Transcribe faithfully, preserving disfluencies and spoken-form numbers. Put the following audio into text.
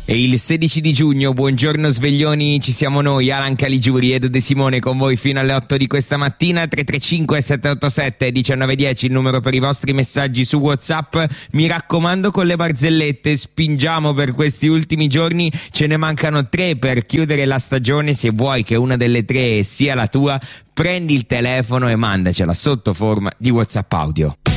E il sedici di giugno, buongiorno sveglioni, ci siamo noi, Alan Caligiuri, Edo De Simone con voi fino alle otto di questa mattina. Tre tre cinque sette otto sette uno nove uno zero il numero per i vostri messaggi su WhatsApp. Mi raccomando, con le barzellette spingiamo per questi ultimi giorni, ce ne mancano tre per chiudere la stagione. Se vuoi che una delle tre sia la tua, prendi il telefono e mandacela sotto forma di WhatsApp audio.